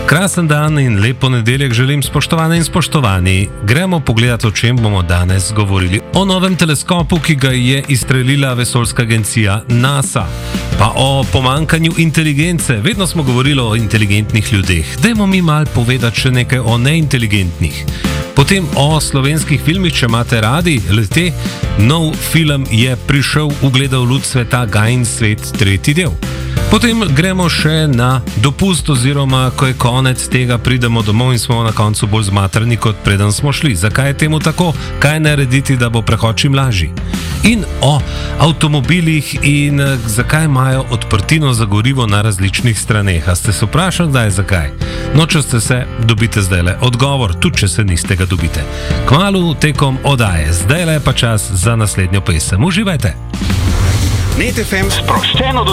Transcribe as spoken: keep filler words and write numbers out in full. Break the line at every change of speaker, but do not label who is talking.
Krasen dan in lep ponedeljek želim, spoštovane in spoštovani. Gremo pogledati, o čem bomo danes govorili. O novem teleskopu, ki ga je izstrelila vesoljska agencija NASA. Pa o pomankanju inteligence. Vedno smo govorili o inteligentnih ljudeh. Dajmo mi mal povedati še nekaj o neinteligentnih. Potem o slovenskih filmih, če imate radi, lete, nov film je prišel, ugledal luč sveta, Gain svet, tretji del. Potem gremo še na dopust, oziroma ko je konec tega, pridemo domov in smo na koncu bolj zmatrani, kot preden smo šli. Zakaj je temu tako? Kaj narediti, da bo prehod čim lažji? In o avtomobilih in zakaj imajo odprtino za gorivo na različnih straneh. A ste se vprašali, kdaj zakaj? No, če ste se, dobite zdajle odgovor, tudi če se niste ga dobite. Kmalu tekom oddaje, zdajle pa čas za naslednjo pesem. Uživajte!
Net ef em sproščeno do